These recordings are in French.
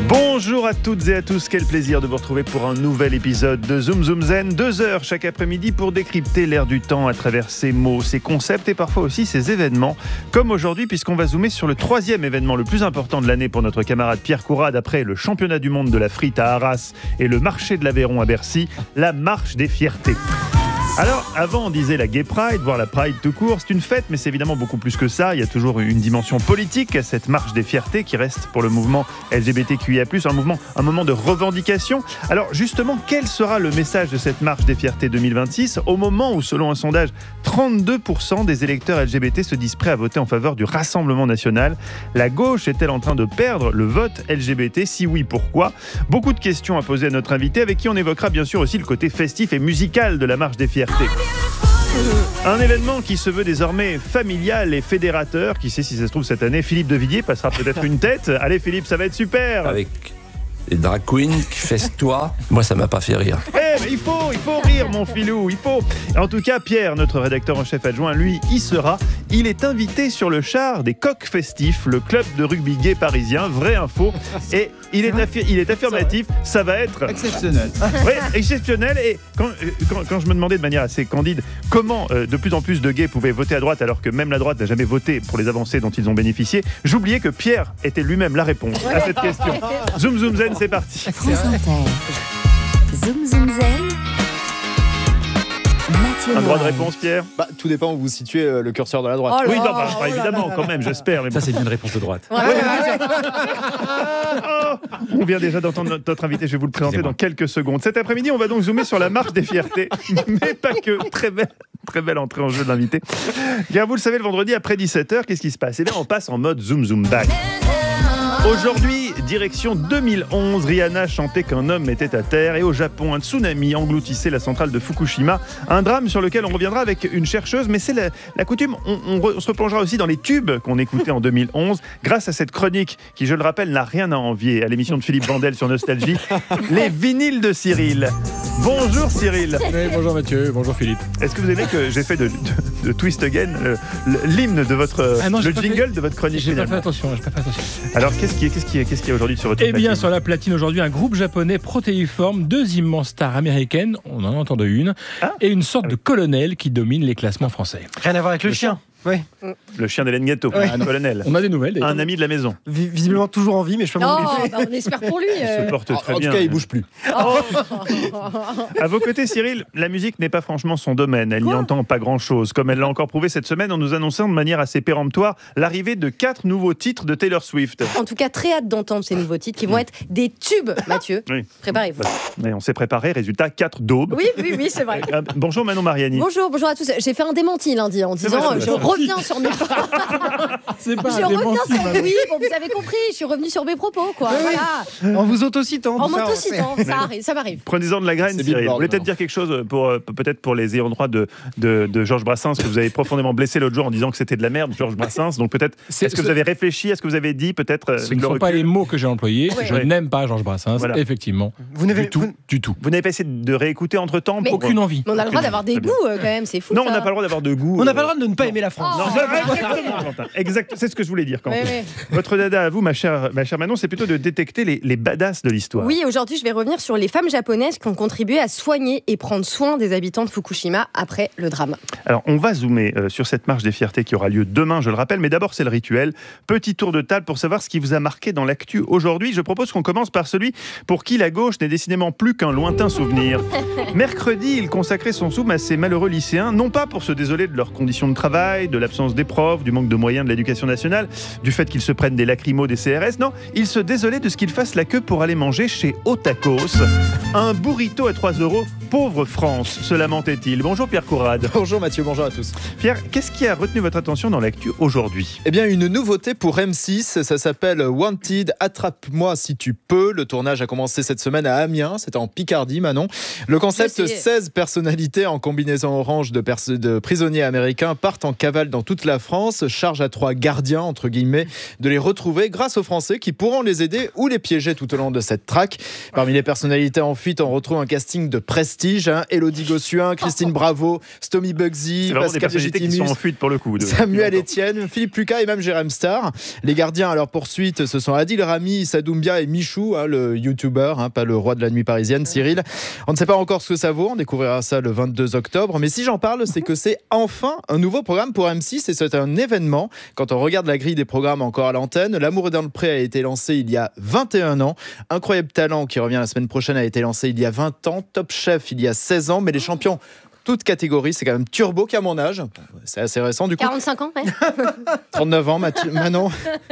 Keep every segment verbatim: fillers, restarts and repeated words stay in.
Bonjour à toutes et à tous, quel plaisir de vous retrouver pour un nouvel épisode de Zoom Zoom Zen. Deux heures chaque après-midi pour décrypter l'air du temps à travers ses mots, ses concepts et parfois aussi ses événements. Comme aujourd'hui, puisqu'on va zoomer sur le troisième événement le plus important de l'année pour notre camarade Pierre Courade, après le championnat du monde de la frite à Arras et le marché de l'Aveyron à Bercy, la marche des fiertés. Alors, avant on disait la Gay Pride, voire la Pride tout court, c'est une fête, mais c'est évidemment beaucoup plus que ça. Il y a toujours une dimension politique à cette marche des fiertés qui reste pour le mouvement L G B T Q I A plus, un mouvement, un moment de revendication. Alors justement, quel sera le message de cette marche des fiertés deux mille vingt-six au moment où, selon un sondage, trente-deux pour cent des électeurs L G B T se disent prêts à voter en faveur du Rassemblement national? La gauche est-elle en train de perdre le vote L G B T? Si oui, pourquoi? Beaucoup de questions à poser à notre invité, avec qui on évoquera bien sûr aussi le côté festif et musical de la marche des fiertés. Un événement qui se veut désormais familial et fédérateur. Qui sait si ça se trouve cette année, Philippe Devilliers passera peut-être une tête. Allez Philippe, ça va être super. Avec les drag queens qui festoient, moi ça m'a pas fait rire. Eh, mais il faut, il faut rire mon filou, il faut. En tout cas, Pierre, notre rédacteur en chef adjoint, lui, y sera. Il est invité sur le char des Coqs Festifs, le club de rugby gay parisien, vraie info. Et il est, affi- il est affirmatif, ça va être exceptionnel. Oui, exceptionnel. Et quand, quand, quand je me demandais de manière assez candide comment euh, de plus en plus de gays pouvaient voter à droite alors que même la droite n'a jamais voté pour les avancées dont ils ont bénéficié, j'oubliais que Pierre était lui-même la réponse à cette question. Zoom Zoom Zen, c'est parti. France Inter. Zoom Zoom Zen. Mathieu Un droit de Noël. réponse, Pierre? Bah, tout dépend où vous situez euh, le curseur de la droite. Oh là Oui, là, non, bah, oh là évidemment, là. quand même, j'espère. Mais Ça bon. c'est une réponse de droite. Ouais, ouais, ouais. Oh, on vient déjà d'entendre notre, notre invité, je vais vous le présenter Excusez-moi. dans quelques secondes. Cet après-midi, on va donc zoomer sur la marche des fiertés, mais pas que. Très belle, très belle entrée en jeu de l'invité. Car vous le savez, le vendredi après dix-sept heures, qu'est-ce qui se passe? Eh bien, on passe en mode zoom zoom back. Aujourd'hui, direction deux mille onze, Rihanna chantait qu'un homme était à terre et au Japon, un tsunami engloutissait la centrale de Fukushima. Un drame sur lequel on reviendra avec une chercheuse, mais c'est la, la coutume. On, on, re- on se replongera aussi dans les tubes qu'on écoutait en deux mille onze grâce à cette chronique qui, je le rappelle, n'a rien à envier à l'émission de Philippe Vandel sur Nostalgie, les vinyles de Cyril. Bonjour Cyril. Oui, bonjour Mathieu, bonjour Philippe. Est-ce que vous avez que j'ai fait de, de, de Twist Again le- le- l'hymne de votre Ah non, j'ai le pas jingle fait- de votre chronique? J'ai pas fait finalement. attention, j'ai pas fait attention. Alors qu'est-ce qui est qu'est-ce qui est qu'est-ce qui est aujourd'hui sur votre Eh bien, platine sur la platine aujourd'hui, un groupe japonais protéiforme, deux immenses stars américaines, on en a entendu une, Ah. et une sorte de colonel qui domine les classements français. Rien à voir avec le chien. Oui. Le chien d'Hélène Ghetto, Ouais. un colonel. On a des nouvelles d'ailleurs. Un ami de la maison. Vi- visiblement toujours en vie, mais je peux Non, m'en bah, on espère pour lui. Il euh. se porte En, très en bien. tout cas, il bouge plus. À vos côtés, Cyril, la musique n'est pas franchement son domaine. Elle n'y entend pas grand-chose. Comme elle l'a encore prouvé cette semaine en nous annonçant de manière assez péremptoire l'arrivée de quatre nouveaux titres de Taylor Swift. En tout cas, très hâte d'entendre ces nouveaux titres qui vont être des tubes, Mathieu. Oui. Préparez-vous. Mais on s'est préparé, résultat, quatre daubes. Oui, oui, oui, c'est vrai. Euh, Bonjour Manon Mariani. Bonjour, bonjour à tous. J'ai fait un démenti lundi en disant vrai, euh, c'est je vrai. reviens sur mes C'est pas je un reviens démenti, sur Manon. oui, bon, vous avez compris, je suis revenue sur mes propos quoi. Voilà. En vous autocitant. En tout ça, m'autocitant, ça arrive, ça m'arrive. Prenez-en de la graine, C'est Cyril. Billboard, Vous voulez peut-être non. dire quelque chose pour euh, peut-être pour les ayants droit de, de, de Georges Brassens que vous avez profondément blessé l'autre jour en disant que c'était de la merde, Georges Brassens. Donc peut-être, C'est- est-ce que vous ce- avez réfléchi à ce que vous avez dit peut-être euh, Ce avec ne le sont pas recul les mots que j'ai employés. Ouais. Je Ouais. n'aime pas Georges Brassens, Voilà. effectivement. Vous n'avez Du tout, vous- du tout. Vous n'avez pas essayé de réécouter entre temps? Mais- Aucune envie. Mais on a le droit d'avoir des Très bien. goûts euh, quand même, c'est fou. Non, on ça. n'a pas le droit d'avoir de goût. On n'a euh, pas le droit de ne pas aimer la France. Oh. Non, exactement, Quentin. Exact, c'est ce que je voulais dire. Quentin. Ouais, ouais. Votre dada à vous, ma chère, ma chère Manon, c'est plutôt de détecter les, les badass de l'histoire. Oui, aujourd'hui, je vais revenir sur les femmes japonaises qui ont contribué à soigner et prendre soin des habitants de Fukushima après le drame. Alors, on va zoomer euh, sur cette marche des fiertés qui aura lieu demain, je le rappelle, mais d'abord, c'est le rituel. Petit tour de table pour savoir ce qui vous a marqué dans l'actu aujourd'hui. Je propose qu'on commence par celui pour qui la gauche n'est décidément plus qu'un lointain souvenir. Mercredi, il consacrait son zoom à ces malheureux lycéens, non pas pour se désoler de leurs conditions de travail, de l'absence des profs, du manque de moyens de l'éducation nationale, du fait qu'ils se prennent des lacrymos, des C R S, non, il se désolait de ce qu'ils fassent la queue pour aller manger chez Otakos. Un burrito à trois euros, pauvre France, se lamentait-il. Bonjour Pierre Courade. Bonjour Mathieu, bonjour à tous. Pierre, qu'est-ce qui a retenu votre attention dans l'actu aujourd'hui? Eh bien, une nouveauté pour M six, ça s'appelle Wanted, attrape-moi si tu peux. Le tournage a commencé cette semaine à Amiens, c'était en Picardie, Manon. Le concept, Je sais. seize personnalités en combinaison orange de, perso- de prisonniers américains partent en cavale carnaval dans toute la France. Charge à trois gardiens, entre guillemets, de les retrouver grâce aux Français qui pourront les aider ou les piéger tout au long de cette traque. Parmi les personnalités en fuite, on retrouve un casting de prestige. Hein. Élodie Gossuin, Christine Bravo, Stomy Bugsy, Pascal Legitimus, en fuite pour le coup. De... Samuel Etienne, Philippe Lucas et même Jérém Star. Les gardiens à leur poursuite, ce sont Adil Rami, Issa Doumbia et Michou, hein, le youtubeur, hein, pas le roi de la nuit parisienne, Cyril. On ne sait pas encore ce que ça vaut, on découvrira ça le vingt-deux octobre. Mais si j'en parle, c'est que c'est enfin un nouveau programme pour M six et c'est un événement. Quand on regarde la grille des programmes encore à l'antenne, L'amour est dans le pré a été lancé il y a vingt et un ans. Incroyable Talent, qui revient la semaine prochaine, a été lancé il y a vingt ans. Top Chef, il y a seize ans. Mais les champions, toute catégorie, c'est quand même Turbo qui a mon âge. C'est assez récent du coup. quarante-cinq ans, ouais. trente-neuf ans, Mathieu, Manon.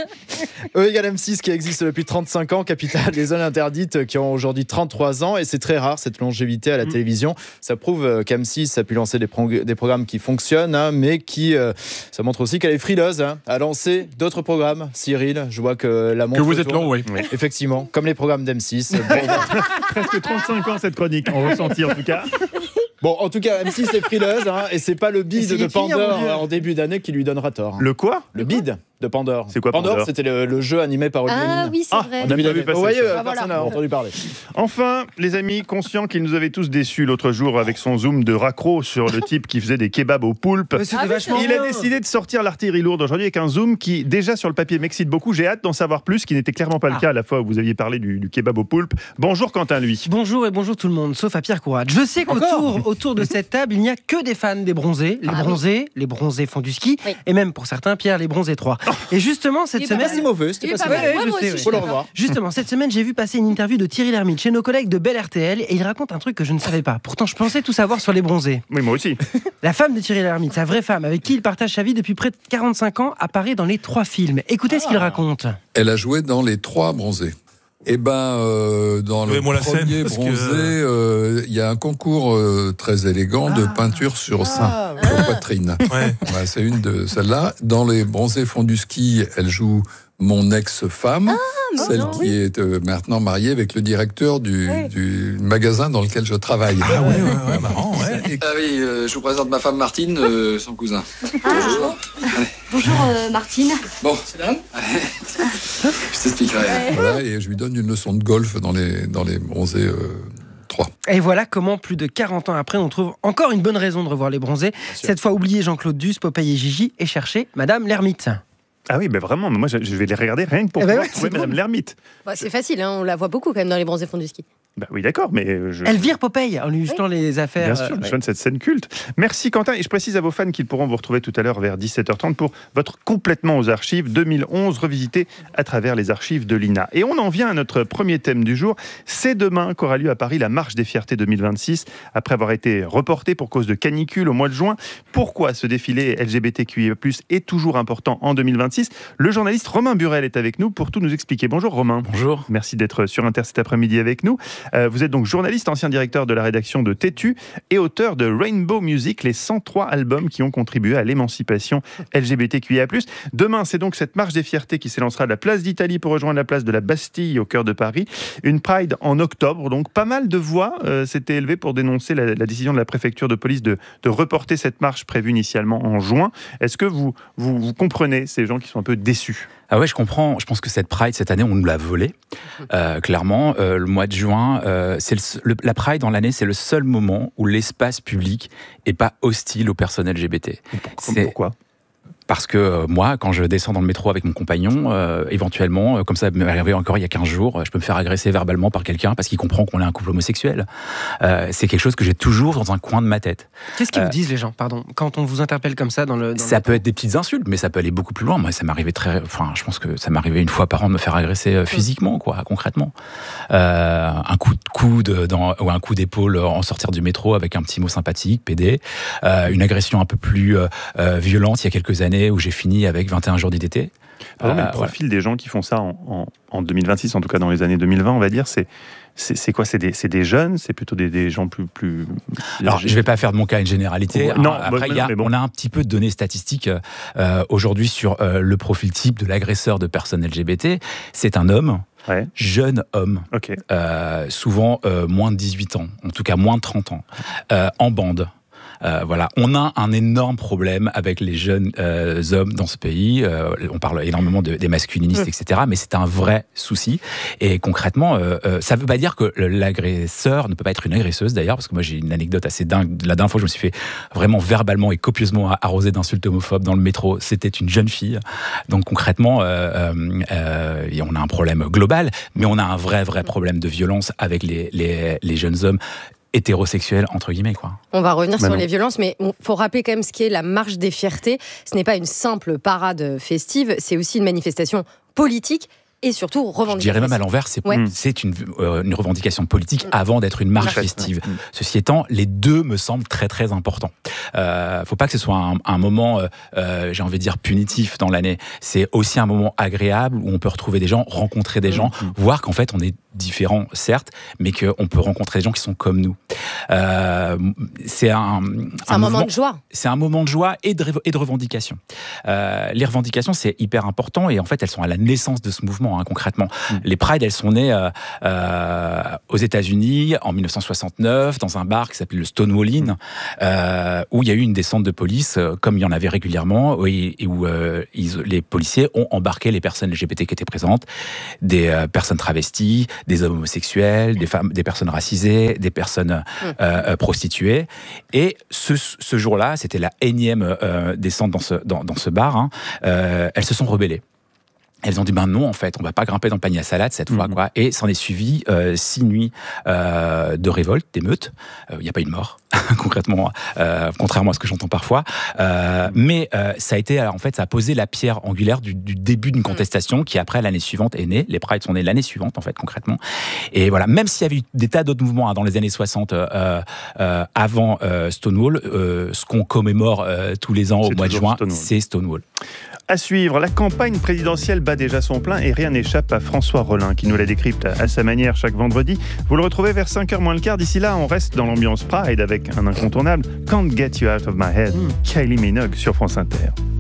E égale M six qui existe depuis trente-cinq ans. Capital des zones interdites qui ont aujourd'hui trente-trois ans. Et c'est très rare cette longévité à la mmh. télévision. Ça prouve qu'M six a pu lancer des, pro- des programmes qui fonctionnent, hein, mais qui, euh, ça montre aussi qu'elle est frileuse, hein, à lancer d'autres programmes. Cyril, je vois que la montre Que vous êtes tourne. long, oui. oui. Effectivement, comme les programmes d'M six. Bon, presque trente-cinq ans cette chronique, en ressenti en tout cas. Bon, en tout cas, M six est frileuse, hein, et c'est pas le bide de Pandore finir, en début d'année qui lui donnera tort. Hein. Le quoi ? Le bide de Pandore. C'est quoi Pandore ? Pandore, c'était le, le jeu animé par Olivier Ah Mine. oui, c'est Ah, vrai. on a pas vu passer Vous voyez, ça. Ah, personne n'a voilà. entendu parler. Enfin, les amis, conscients qu'il nous avait tous déçus l'autre jour avec son zoom de raccro sur le type qui faisait des kebabs aux poulpes. Ouais, c'était Ah oui, vachement Il a bien. décidé de sortir l'artillerie lourde aujourd'hui avec un zoom qui, déjà sur le papier, m'excite beaucoup. J'ai hâte d'en savoir plus, ce qui n'était clairement pas le Ah. cas à la fois où vous aviez parlé du, du kebab aux poulpes. Bonjour Quentin, lui. Bonjour et bonjour tout le monde, sauf à Pierre Courade. Je sais qu'autour autour de cette table, il n'y a que des fans des bronzés. Les Ah bronzés, les bronzés font du ski, Oui. et même pour certains, Pierre, les bronzés trois. Et justement, cette Il est pas semaine... Pas si mauvais, c'était Il est pas si pas mauvais. mal. Ouais, Ouais, moi je sais, aussi, ouais. je Faut le suis revoir. Justement, cette semaine, j'ai vu passer une interview de Thierry Lhermitte chez nos collègues de Bel R T L, et il raconte un truc que je ne savais pas. Pourtant, je pensais tout savoir sur les bronzés. Oui, moi aussi. La femme de Thierry Lhermitte, sa vraie femme, avec qui il partage sa vie depuis près de quarante-cinq ans, apparaît dans les trois films. Écoutez ce qu'il raconte. Elle a joué dans les trois bronzés. Eh ben, euh, dans le Levez-moi la scène, premier parce que- bronzé, euh, il y a un concours euh, très élégant de peinture sur sein, sur poitrine. Ouais. Voilà, c'est une de celles-là. Dans les bronzés fond du ski, elle joue mon ex-femme, celle non, qui oui. est euh, maintenant mariée avec le directeur du, Ouais. du magasin dans lequel je travaille. Ah ouais, ouais, ouais, marrant, ouais. Ah oui, euh, je vous présente ma femme Martine, euh, son cousin. Bonjour. Bonjour euh, Martine. Bon, c'est là. Je t'expliquerai. Voilà, et je lui donne une leçon de golf dans les, dans les bronzés euh, trois. Et voilà comment, plus de quarante ans après, on trouve encore une bonne raison de revoir les bronzés. Cette fois, oubliez Jean-Claude Duss, Popeye et Gigi, et chercher Madame Lhermitte. Ah oui, mais vraiment, moi je je vais les regarder rien que pour Eh ben pouvoir ouais, trouver c'est Madame drôle. Lhermitte. Bah, c'est facile, hein, on la voit beaucoup quand même dans les bronzés fonds du ski. Bah oui, d'accord, mais euh, je... Elle vire Popeye en lui jetant les affaires. Bien sûr, euh, je sonne cette scène culte. Merci Quentin, et je précise à vos fans qu'ils pourront vous retrouver tout à l'heure vers dix-sept heures trente pour votre complètement aux archives deux mille onze revisité à travers les archives de l'I N A. Et on en vient à notre premier thème du jour. C'est demain qu'aura lieu à Paris la Marche des Fiertés deux mille vingt-six, après avoir été reportée pour cause de canicule au mois de juin. Pourquoi ce défilé L G B T Q I A plus, est toujours important en deux mille vingt-six? Le journaliste Romain Burel est avec nous pour tout nous expliquer. Bonjour Romain. Bonjour. Merci d'être sur Inter cet après-midi avec nous. Euh, vous êtes donc journaliste, ancien directeur de la rédaction de Tétu et auteur de Rainbow Music, les cent trois albums qui ont contribué à l'émancipation L G B T Q I A plus. Demain, c'est donc cette marche des fiertés qui s'élancera de la place d'Italie pour rejoindre la place de la Bastille au cœur de Paris. Une Pride en octobre, donc pas mal de voix euh, s'étaient élevées pour dénoncer la, la décision de la préfecture de police de, de reporter cette marche prévue initialement en juin. Est-ce que vous, vous, vous comprenez ces gens qui sont un peu déçus ? Ah ouais, je comprends. Je pense que cette Pride, cette année, on nous l'a volée. Euh, clairement, euh, le mois de juin, euh, c'est le, le, la Pride dans l'année, c'est le seul moment où l'espace public est pas hostile aux personnes L G B T. C'est... Pourquoi ? Parce que euh, moi, quand je descends dans le métro avec mon compagnon, euh, éventuellement, euh, comme ça m'est arrivé encore il y a quinze jours, je peux me faire agresser verbalement par quelqu'un parce qu'il comprend qu'on est un couple homosexuel. Euh, c'est quelque chose que j'ai toujours dans un coin de ma tête. Qu'est-ce qu'ils Euh, vous disent les gens, pardon, quand on vous interpelle comme ça dans le... Dans Ça le... peut être des petites insultes, mais ça peut aller beaucoup plus loin. Moi, ça m'arrivait très... Enfin, je pense que ça m'arrivait une fois par an de me faire agresser euh, physiquement, quoi, concrètement. Euh, un coup de coude dans, ou un coup d'épaule en sortir du métro avec un petit mot sympathique, pédé. Euh, une agression un peu plus euh, euh, violente il y a quelques années où j'ai fini avec vingt et un jours d'I D T. Par exemple, Euh, le profil des gens qui font ça en, en, en deux mille vingt-six, en tout cas dans les années deux mille vingt, on va dire, c'est, c'est, c'est quoi? C'est des, c'est des jeunes? C'est plutôt des, des gens plus... plus... Alors, je ne vais pas faire de mon cas une généralité. Ouais, non, hein. Après, bah, il y a, mais bon. on a un petit peu de données statistiques euh, aujourd'hui sur euh, le profil type de l'agresseur de personnes L G B T. C'est un homme, Ouais. jeune homme, Ok. euh, souvent euh, moins de dix-huit ans, en tout cas moins de trente ans, euh, en bande. Euh, voilà, on a un énorme problème avec les jeunes euh, hommes dans ce pays. Euh, on parle énormément de, des masculinistes, mmh. et cetera. Mais c'est un vrai souci. Et concrètement, euh, euh, ça ne veut pas dire que l'agresseur ne peut pas être une agresseuse d'ailleurs, parce que moi j'ai une anecdote assez dingue. La dernière fois, je me suis fait vraiment verbalement et copieusement arroser d'insultes homophobes dans le métro. C'était une jeune fille. Donc concrètement, euh, euh, on a un problème global, mais on a un vrai, vrai problème de violence avec les, les, les jeunes hommes hétérosexuels, entre guillemets, quoi. On va revenir bah sur non. les violences, mais il faut rappeler quand même ce qu'est la marche des fiertés. Ce n'est pas une simple parade festive, c'est aussi une manifestation politique et surtout revendicative. Je dirais même à l'envers, c'est, ouais. c'est une, euh, une revendication politique avant d'être une marche festive. Ouais. Ceci étant, les deux me semblent très très importants. Il euh, ne faut pas que ce soit un, un moment, euh, j'ai envie de dire, punitif dans l'année. C'est aussi un moment agréable où on peut retrouver des gens, rencontrer des gens, mmh. voir qu'en fait on est différents, certes, mais qu'on peut rencontrer des gens qui sont comme nous. Euh, c'est un, c'est un, un moment mouvement, de joie. C'est un moment de joie et de, et de revendication. Euh, les revendications, c'est hyper important et en fait, elles sont à la naissance de ce mouvement, hein, concrètement. Mmh. Les Pride, elles sont nées euh, euh, aux États-Unis en dix-neuf cent soixante-neuf dans un bar qui s'appelait le Stonewall Inn, euh, où il y a eu une descente de police, euh, comme il y en avait régulièrement, et, et où euh, ils, les policiers ont embarqué les personnes L G B T qui étaient présentes, des euh, personnes travesties, des hommes homosexuels, des femmes, des personnes racisées, des personnes euh, euh, prostituées. Et ce, ce jour-là, c'était la énième euh, descente dans ce, dans, dans ce bar. Hein, euh, elles se sont rebellées. Elles ont dit ben non, en fait, on va pas grimper dans le panier à salade cette mmh. fois, quoi. Et s'en est suivi euh, six nuits euh, de révolte, d'émeutes. Il euh, n'y a pas eu de mort, concrètement, euh, contrairement à ce que j'entends parfois. Euh, mais euh, ça a été, en fait, ça a posé la pierre angulaire du, du début d'une contestation qui, après, l'année suivante, est née. Les Prides sont nés l'année suivante, en fait, concrètement. Et voilà, même s'il y avait eu des tas d'autres mouvements hein, dans les années soixante, euh, euh, avant euh, Stonewall, euh, ce qu'on commémore euh, tous les ans c'est au mois de juin, Stonewall. c'est Stonewall. À suivre, la campagne présidentielle bat déjà son plein et rien n'échappe à François Rollin qui nous la décrypte à sa manière chaque vendredi. Vous le retrouvez vers cinq heures moins le quart. D'ici là, on reste dans l'ambiance Pride avec un incontournable Can't Get You Out of My Head, Kylie Minogue sur France Inter.